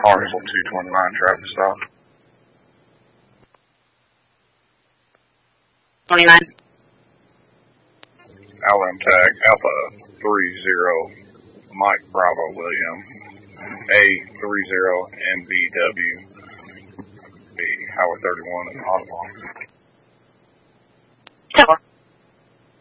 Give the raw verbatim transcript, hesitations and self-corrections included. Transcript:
Hartsville two twenty-nine traffic stop. twenty-nine. Allen tag Alpha three zero, Mike Bravo William, A three zero M B W, B Howard thirty-one in Ottawa. ten four.